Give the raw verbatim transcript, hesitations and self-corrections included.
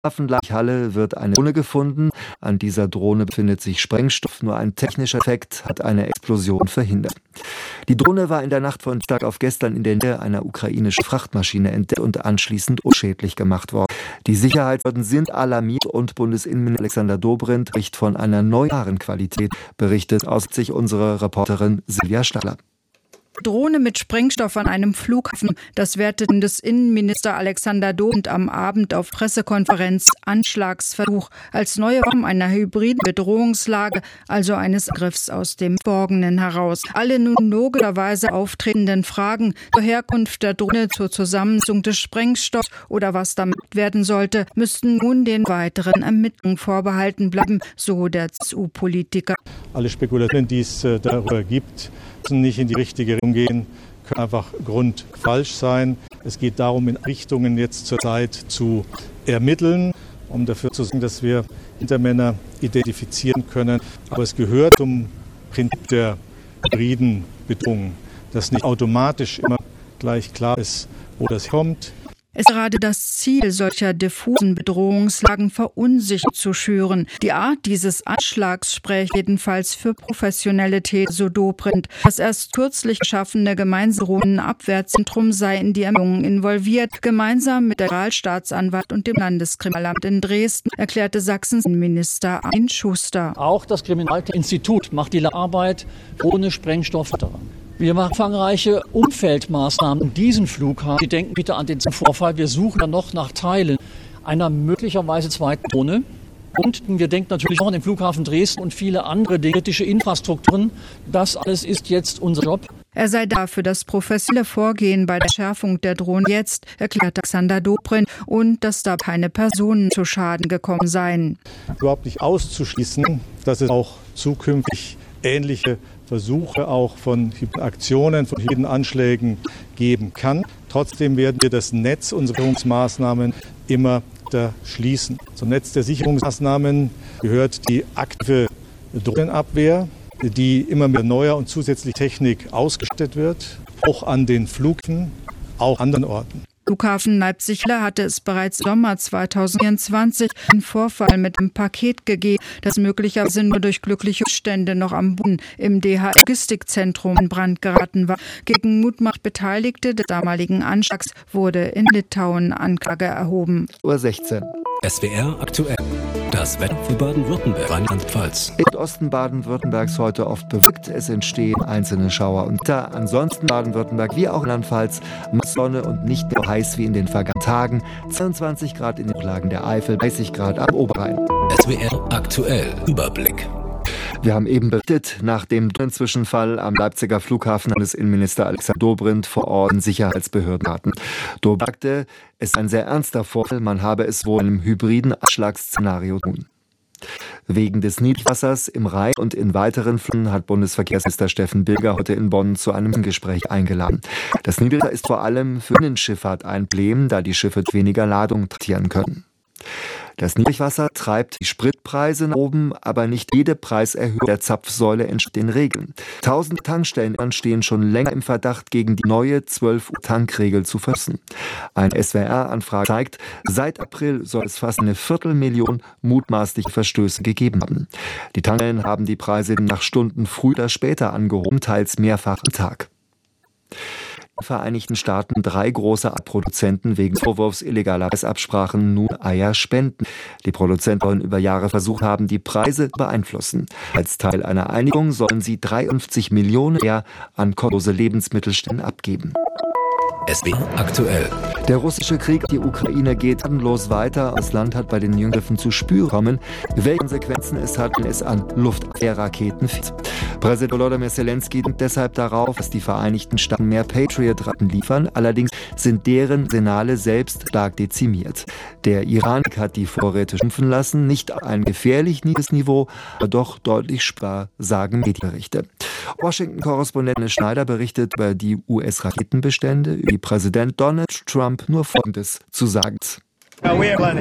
Hafenhalle wird eine Drohne gefunden. An dieser Drohne befindet sich Sprengstoff. Nur ein technischer Effekt hat eine Explosion verhindert. Die Drohne war in der Nacht von Dienstag auf gestern in der Nähe einer ukrainischen Frachtmaschine entdeckt und anschließend unschädlich gemacht worden. Die Sicherheitsbehörden sind alarmiert und Bundesinnenminister Alexander Dobrindt spricht von einer neuen Qualität, berichtet aus sich unsere Reporterin Silvia Stahler. Drohne mit Sprengstoff an einem Flughafen. Das wertet Bundesinnenminister Alexander Dobrindt am Abend auf Pressekonferenz Anschlagsversuch als neue Form einer hybriden Bedrohungslage, also eines Angriffs aus dem Verborgenen heraus. Alle nun logischerweise auftretenden Fragen zur Herkunft der Drohne, zur Zusammensetzung des Sprengstoffs oder was damit werden sollte, müssten nun den weiteren Ermittlungen vorbehalten bleiben, so der C S U-Politiker. Alle Spekulationen, die es äh, darüber gibt, müssen nicht in die richtige Richtung gehen, können einfach grundfalsch sein. Es geht darum, in Richtungen jetzt zur Zeit zu ermitteln, um dafür zu sorgen, dass wir Hintermänner identifizieren können. Aber es gehört zum Prinzip der hybriden Bedrohung, dass nicht automatisch immer gleich klar ist, wo das kommt. Es ist gerade das Ziel solcher diffusen Bedrohungslagen Verunsicherung zu schüren. Die Art dieses Anschlags spräche jedenfalls für professionelle Täter, so Dobrindt. Das erst kürzlich geschaffene gemeinsame Abwehrzentrum sei in die Ermittlungen involviert. Gemeinsam mit der Generalstaatsanwalt und dem Landeskriminalamt in Dresden, erklärte Sachsens Innenminister Armin Schuster. Auch das Kriminalinstitut macht die Arbeit ohne Sprengstoff. Wir machen umfangreiche Umfeldmaßnahmen in diesem Flughafen. Sie denken bitte an den Vorfall. Wir suchen dann noch nach Teilen einer möglicherweise zweiten Drohne. Und wir denken natürlich auch an den Flughafen Dresden und viele andere kritische Infrastrukturen. Das alles ist jetzt unser Job. Er sei dafür das professionelle Vorgehen bei der Schärfung der Drohne jetzt, erklärt Alexander Dobrindt, und dass da keine Personen zu Schaden gekommen seien. Überhaupt nicht auszuschließen, dass es auch zukünftig ähnliche Versuche auch von Aktionen, von hybriden Anschlägen geben kann. Trotzdem werden wir das Netz unserer Sicherungsmaßnahmen immer da schließen. Zum Netz der Sicherungsmaßnahmen gehört die aktive Drohnenabwehr, die immer mit neuer und zusätzlicher Technik ausgestattet wird, auch an den Flughäfen, auch an anderen Orten. Flughafen Leipzig-Halle hatte es bereits im Sommer zweitausendvierundzwanzig einen Vorfall mit einem Paket gegeben, das möglicherweise nur durch glückliche Umstände noch am Boden im D H L-Logistikzentrum in Brand geraten war. Gegen mutmaßlich Beteiligte des damaligen Anschlags wurde in Litauen Anklage erhoben. Uhr sechzehn. S W R aktuell. Das Wetter für Baden-Württemberg, Rheinland-Pfalz. Im Osten Baden-Württembergs heute oft bewölkt. Es entstehen einzelne Schauer und da. Ansonsten Baden-Württemberg wie auch Rheinland-Pfalz Sonne und nicht so heiß wie in den vergangenen Tagen. zweiundzwanzig Grad in den Lagen der Eifel, dreißig Grad am Oberrhein. S W R aktuell. Überblick. Wir haben eben berichtet, nach dem Zwischenfall am Leipziger Flughafen Bundesinnenminister Alexander Dobrindt vor Ort Sicherheitsbehörden hatten. Dobrindt sagte, es ist ein sehr ernster Vorfall, man habe es wohl in einem hybriden Anschlagsszenario tun. Wegen des Niedrigwassers im Rhein und in weiteren Flüssen hat Bundesverkehrsminister Steffen Bilger heute in Bonn zu einem Gespräch eingeladen. Das Niedrigwasser ist vor allem für die Binnenschifffahrt ein Problem, da die Schiffe weniger Ladung transportieren können. Das Niedrigwasser treibt die Spritpreise nach oben, aber nicht jede Preiserhöhung der Zapfsäule entspricht den Regeln. Tausende Tankstellen stehen schon länger im Verdacht, gegen die neue zwölf Uhr Tankregel zu verstoßen. Eine S W R-Anfrage zeigt, seit April soll es fast eine Viertelmillion mutmaßliche Verstöße gegeben haben. Die Tankstellen haben die Preise nach Stunden früher oder später angehoben, teils mehrfach am Tag. Vereinigten Staaten drei große Produzenten wegen Vorwurfs illegaler Preisabsprachen nun Eier spenden. Die Produzenten wollen über Jahre versucht haben, die Preise zu beeinflussen. Als Teil einer Einigung sollen sie dreiundfünfzig Millionen mehr an kostenlose Lebensmittelstände abgeben. S W R aktuell. Der russische Krieg in die Ukraine geht tatenlos weiter. Das Land hat bei den Jüngriffen zu spüren bekommen, welche Konsequenzen es hat, wenn es an Luftwehrraketen fehlt. Präsident Volodymyr Zelensky denkt deshalb darauf, dass die Vereinigten Staaten mehr Patriot-Raketen liefern. Allerdings sind deren Arsenale selbst stark dezimiert. Der Iran hat die Vorräte schrumpfen lassen. Nicht auf ein gefährlich niedriges Niveau, aber doch deutlich spürbar, sagen Medienberichte. Washington-Korrespondent Schneider berichtet über die U S-Raketenbestände, wie Präsident Donald Trump nur Folgendes zu sagen.